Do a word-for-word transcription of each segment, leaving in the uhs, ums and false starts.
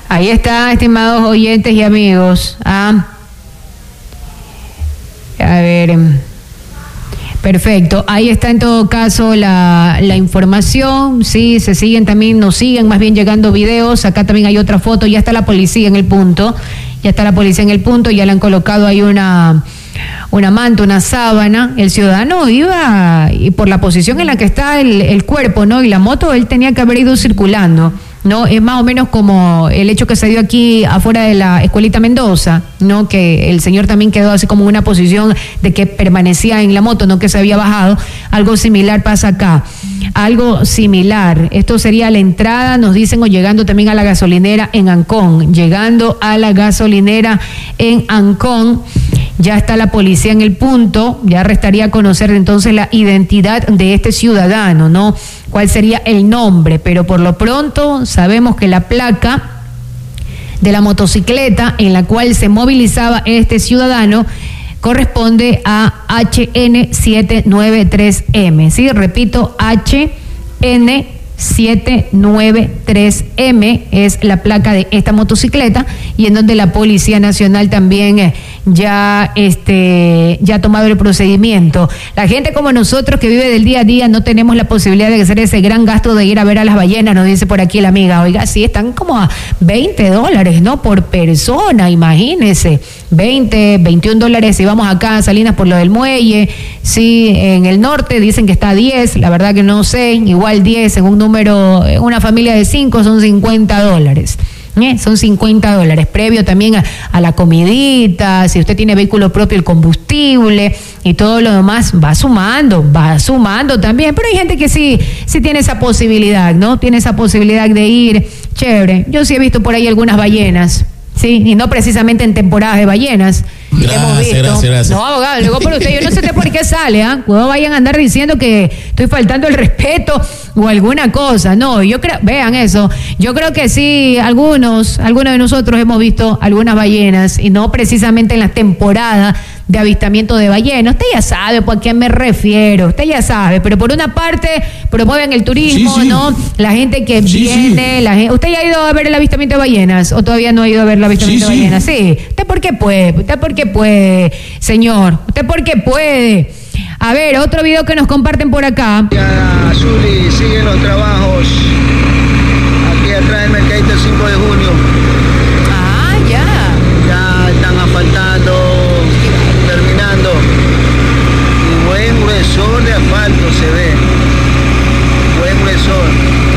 Ahí está, estimados oyentes y amigos. Ah, a ver, perfecto. Ahí está en todo caso la, la información. Sí, se siguen también, nos siguen más bien llegando videos. Acá también hay otra foto. Ya está la policía en el punto. Ya está la policía en el punto. Ya le han colocado ahí una, una manta, una sábana. El ciudadano iba, y por la posición en la que está el, el cuerpo, ¿no? Y la moto, él tenía que haber ido circulando, ¿no? Es más o menos como el hecho que se dio aquí afuera de la Escuelita Mendoza, ¿no? Que el señor también quedó así como en una posición de que permanecía en la moto, no que se había bajado. Algo similar pasa acá, algo similar. Esto sería la entrada, nos dicen, o llegando también a la gasolinera en Ancón, llegando a la gasolinera en Ancón. Ya está la policía en el punto, ya restaría conocer entonces la identidad de este ciudadano, ¿no? ¿Cuál sería el nombre? Pero por lo pronto sabemos que la placa de la motocicleta en la cual se movilizaba este ciudadano corresponde a H N setecientos noventa y tres M, ¿sí? Repito, H N setecientos noventa y tres M es la placa de esta motocicleta, y en donde la Policía Nacional también eh, ya este ya ha tomado el procedimiento. La gente como nosotros que vive del día a día no tenemos la posibilidad de hacer ese gran gasto de ir a ver a las ballenas, nos dice por aquí la amiga. Oiga, sí, están como a veinte dólares, ¿no? Por persona, imagínese. veinte, veintiún dólares si vamos acá a Salinas por lo del muelle. Sí, en el norte dicen que está a diez, la verdad que no sé, igual diez en un número, una familia de cinco son cincuenta dólares. ¿Eh? Son cincuenta dólares, previo también a, a la comidita, si usted tiene vehículo propio, el combustible y todo lo demás va sumando, va sumando también, pero hay gente que sí, sí tiene esa posibilidad, ¿no? Tiene esa posibilidad de ir, chévere. Yo sí he visto por ahí algunas ballenas, sí, y no precisamente en temporadas de ballenas. Gracias, hemos visto. gracias, gracias. No, abogado, luego por usted, yo no sé de por qué sale, ¿ah? ¿eh? Cuando vayan a andar diciendo que estoy faltando el respeto o alguna cosa. No, yo creo, vean eso, yo creo que sí, algunos, algunos de nosotros hemos visto algunas ballenas, y no precisamente en la temporada de avistamiento de ballenas. Usted ya sabe por qué me refiero, usted ya sabe, pero por una parte promueven el turismo, sí, sí. ¿no? La gente que sí, viene, sí. La gente, ¿usted ya ha ido a ver el avistamiento de ballenas o todavía no ha ido a ver el avistamiento sí, de ballenas? Sí. ¿Usted por qué puede? ¿Usted por qué puede, señor? ¿Usted por qué puede? A ver, otro video que nos comparten por acá. Ya, Zuli, siguen los trabajos aquí atrás del mercadito el cinco de junio. Ah, ya. Ya están asfaltando, terminando. Y buen gruesor de asfalto se ve. Buen gruesor.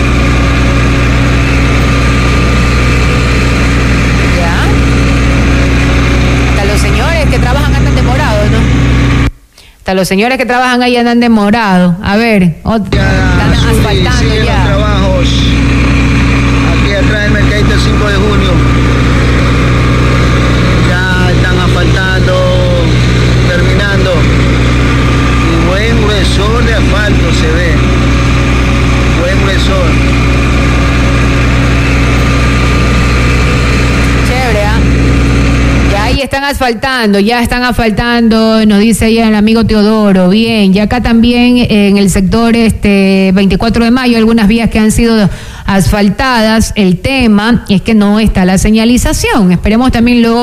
Ya. Hasta los señores que trabajan andan demorados, ¿no? Hasta los señores que trabajan ahí andan demorados. A ver, otro, ya, están asfaltando siguen ya. Los trabajos aquí atrás del mercadito el cinco de junio. Ya están asfaltando, terminando. Y buen gruesor de asfalto se ve. Buen gruesor. Chévere, ¿ah? ¿eh? Ya ahí están asfaltando, ya están asfaltando, nos dice ahí el amigo Teodoro. Bien, ya acá también en el sector este veinticuatro de mayo, algunas vías que han sido asfaltadas. El tema es que no está la señalización. Esperemos también luego